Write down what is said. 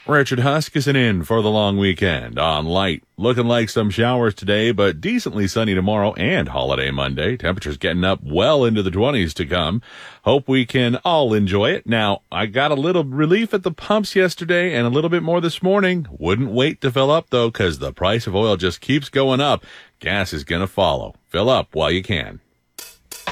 Richard Huskisson in for the long weekend on Light. Looking like some showers today, but decently sunny tomorrow and holiday Monday. Temperatures getting up well into the 20s to come. Hope we can all enjoy it. Now, I got a little relief at the pumps yesterday and a little bit more this morning. Wouldn't wait to fill up, though, because the price of oil just keeps going up. Gas is going to follow. Fill up while you can.